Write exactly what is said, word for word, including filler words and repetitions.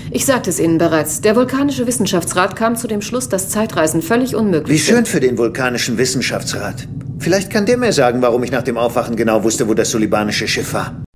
Ich sagte es Ihnen bereits. Der Vulkanische Wissenschaftsrat kam zu dem Schluss, dass Zeitreisen völlig unmöglich sind. Wie schön für den Vulkanischen Wissenschaftsrat. Vielleicht kann der mir sagen, warum ich nach dem Aufwachen genau wusste, wo das sulibanische Schiff war.